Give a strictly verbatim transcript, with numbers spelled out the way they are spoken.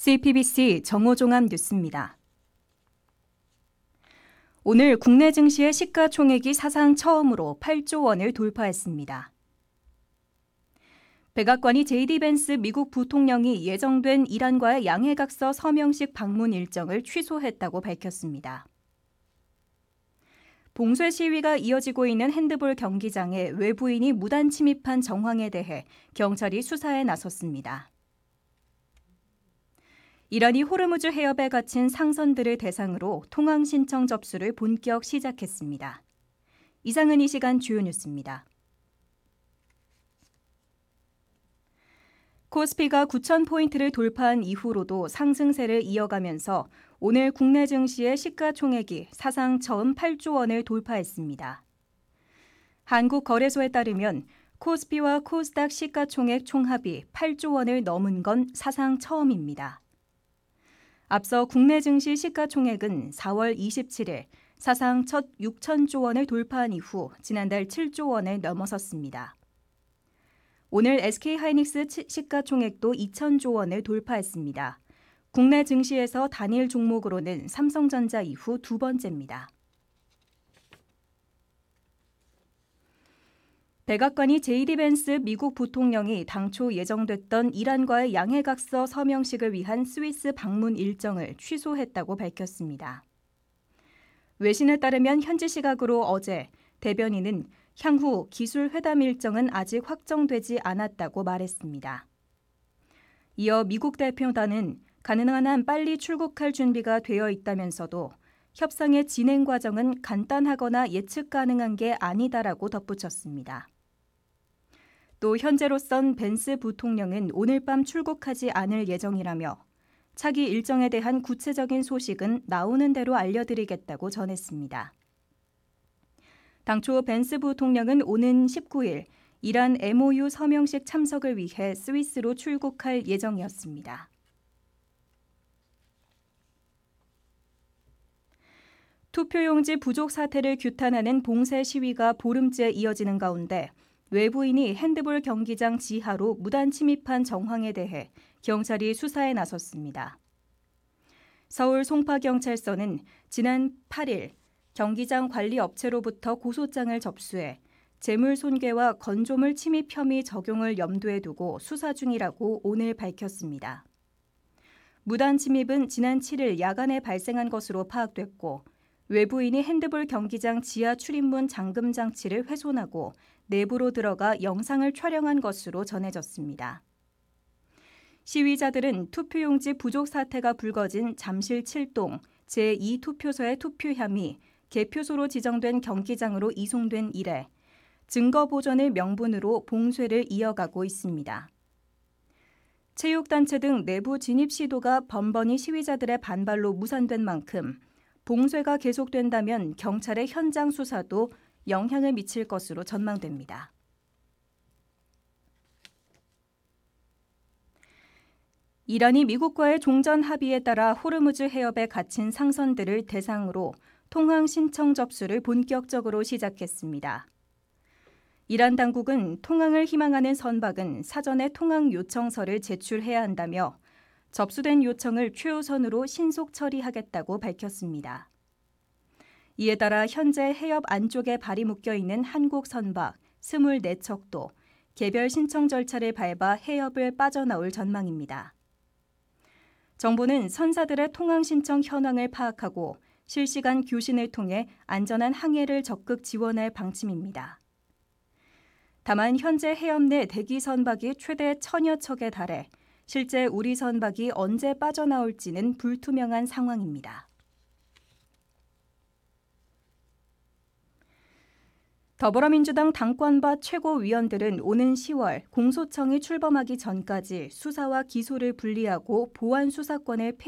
씨피비씨 정오종합 뉴스입니다. 오늘 국내 증시의 시가총액이 사상 처음으로 팔조 원을 돌파했습니다. 백악관이 제이디 벤스 미국 부통령이 예정된 이란과의 양해각서 서명식 방문 일정을 취소했다고 밝혔습니다. 봉쇄 시위가 이어지고 있는 핸드볼 경기장에 외부인이 무단 침입한 정황에 대해 경찰이 수사에 나섰습니다. 이란이 호르무즈 해협에 갇힌 상선들을 대상으로 통항 신청 접수를 본격 시작했습니다. 이상은 이 시간 주요 뉴스입니다. 코스피가 구천 포인트를 돌파한 이후로도 상승세를 이어가면서 오늘 국내 증시의 시가총액이 사상 처음 팔조 원을 돌파했습니다. 한국거래소에 따르면 코스피와 코스닥 시가총액 총합이 팔조 원을 넘은 건 사상 처음입니다. 앞서 국내 증시 시가총액은 사월 이십칠일 사상 첫 육천조 원을 돌파한 이후 지난달 칠조 원을 넘어섰습니다. 오늘 에스케이하이닉스 시가총액도 이천조 원을 돌파했습니다. 국내 증시에서 단일 종목으로는 삼성전자 이후 두 번째입니다. 백악관이 제이디 벤스 미국 부통령이 당초 예정됐던 이란과의 양해각서 서명식을 위한 스위스 방문 일정을 취소했다고 밝혔습니다. 외신에 따르면 현지 시각으로 어제 대변인은 향후 기술 회담 일정은 아직 확정되지 않았다고 말했습니다. 이어 미국 대표단은 가능한 한 빨리 출국할 준비가 되어 있다면서도 협상의 진행 과정은 간단하거나 예측 가능한 게 아니다라고 덧붙였습니다. 또 현재로선 벤스 부통령은 오늘 밤 출국하지 않을 예정이라며 차기 일정에 대한 구체적인 소식은 나오는 대로 알려드리겠다고 전했습니다. 당초 벤스 부통령은 오는 십구일 이란 엠오유 서명식 참석을 위해 스위스로 출국할 예정이었습니다. 투표용지 부족 사태를 규탄하는 봉쇄 시위가 보름째 이어지는 가운데 외부인이 핸드볼 경기장 지하로 무단 침입한 정황에 대해 경찰이 수사에 나섰습니다. 서울 송파경찰서는 지난 팔일 경기장 관리 업체로부터 고소장을 접수해 재물손괴와 건조물 침입 혐의 적용을 염두에 두고 수사 중이라고 오늘 밝혔습니다. 무단 침입은 지난 칠일 야간에 발생한 것으로 파악됐고 외부인이 핸드볼 경기장 지하 출입문 잠금 장치를 훼손하고 내부로 들어가 영상을 촬영한 것으로 전해졌습니다. 시위자들은 투표용지 부족 사태가 불거진 잠실 칠동 제이 투표소의 투표 혐의 개표소로 지정된 경기장으로 이송된 이래 증거 보존을 명분으로 봉쇄를 이어가고 있습니다. 체육단체 등 내부 진입 시도가 번번이 시위자들의 반발로 무산된 만큼 봉쇄가 계속된다면 경찰의 현장 수사도 영향을 미칠 것으로 전망됩니다. 이란이 미국과의 종전 합의에 따라 호르무즈 해협에 갇힌 상선들을 대상으로 통항 신청 접수를 본격적으로 시작했습니다. 이란 당국은 통항을 희망하는 선박은 사전에 통항 요청서를 제출해야 한다며 접수된 요청을 최우선으로 신속 처리하겠다고 밝혔습니다. 이에 따라 현재 해협 안쪽에 발이 묶여 있는 한국 선박 이십사 척도 개별 신청 절차를 밟아 해협을 빠져나올 전망입니다. 정부는 선사들의 통항 신청 현황을 파악하고 실시간 교신을 통해 안전한 항해를 적극 지원할 방침입니다. 다만 현재 해협 내 대기 선박이 최대 천여 척에 달해 실제 우리 선박이 언제 빠져나올지는 불투명한 상황입니다. 더불어민주당 당권바 최고위원들은 오는 시월 공소청이 출범하기 전까지 수사와 기소를 분리하고 보안 수사권을 폐